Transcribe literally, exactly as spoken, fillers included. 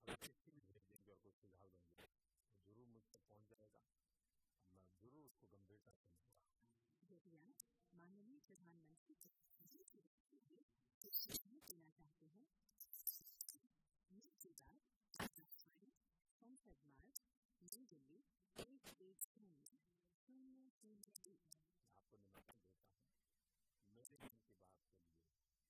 थोड़ी चिट्ठी भी भेज देंगे और कुछ सुझाव देंगे तो जरूर मुझ तक पहुँच जाएगा, मैं जरूर उसको गंभीरता से लूँगा। माननीय प्रधानमंत्री